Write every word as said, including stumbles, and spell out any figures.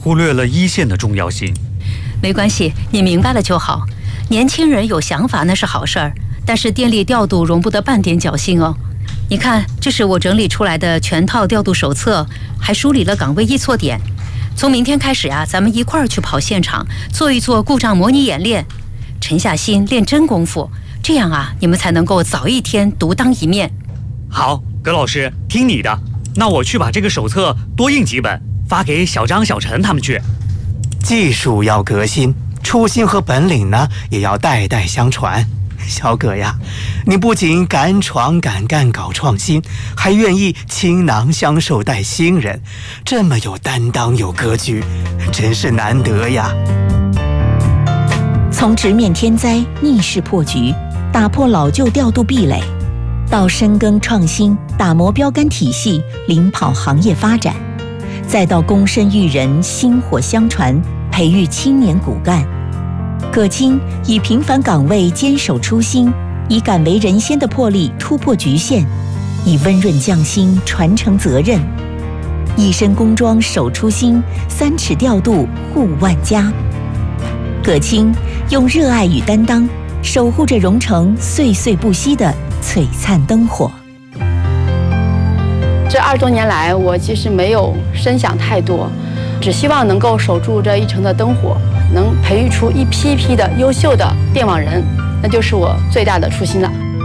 忽略了一线的重要性。 没关系，你明白了就好。年轻人有想法那是好事儿，但是电力调度容不得半点侥幸哦。你看，这是我整理出来的全套调度手册，还梳理了岗位易错点。从明天开始啊，咱们一块儿去跑现场，做一做故障模拟演练，沉下心练真功夫，这样啊，你们才能够早一天独当一面。 好，葛老师，听你的。那我去把这个手册多印几本，发给小张、小陈他们去。 技术要革新，初心和本领呢，也要代代相传。小葛呀，你不仅敢闯敢干搞创新，还愿意倾囊相授带新人，这么有担当有格局，真是难得呀。 从直面天灾逆势破局，打破老旧调度壁垒，到深耕创新打磨标杆体系，领跑行业发展，再到躬身育人薪火相传，培育青年骨干，葛青以平凡岗位坚守初心，以敢为人先的魄力突破局限，以温润匠心传承责任，一身工装守初心，三尺调度护万家。葛青用热爱与担当，守护着蓉城岁岁不息的璀璨灯火。 这二十多年来，我其实没有深想太多，只希望能够守住这一城的灯火，能培育出一批批的优秀的电网人，那就是我最大的初心了。